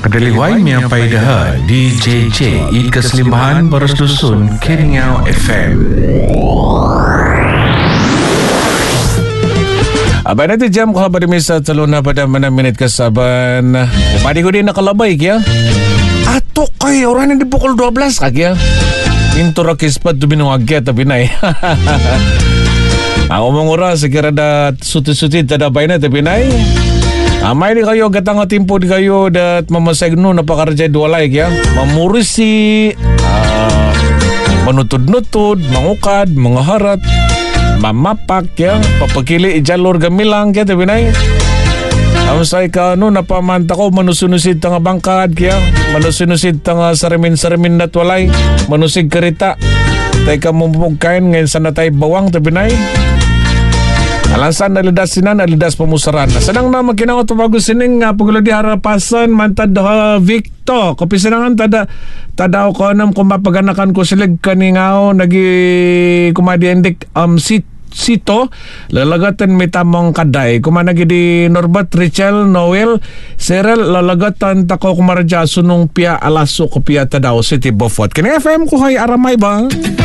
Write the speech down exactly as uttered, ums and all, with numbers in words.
Kadaliway miyang paidaha D J J Ikaslimbahan Baros Dusun Kiringao F M. Abay na ti jam ko habari misa talo na pada mana minit kasaban. Umadi ko din nakalabay kaya. Ato kay orang di pukul dua belas kaya. Pinto rakispat tu binuagya tapi nay. Ako mong oras sigara da suti-suti tada bay na tapi nay. Amay di kayo gatang timpo di kayo dat mamasagno napakarjay duwalay kaya. Mamurisi, uh, manutod-nutod, mangukad, mangaharat, mamapak kaya. Papakili ijalor gamilang kaya tapi nay. Ang say ka no napamanta ko manusunusid tanga bangkad kaya manusunusid tanga saramin-saramin na walay manusig karita tay ka mumugkain ngayon sa natay bawang tabinay alansan nalidas sinan nalidas pamusaran sanang na magkinangot bagus sining nga pagula di harapasan mantad ha Victor kapisinangan tada tadaw ko nam kung mapaganakan ko silig kaningao nagi kumadiendik um sit sito lalagatan may tamang kaday kumanagi di Norbat Richel Noel Serel lalagatan tako kumaradya sunong pia alaso ko pia tadaw City Beaufort kini F M ko hay aramay ba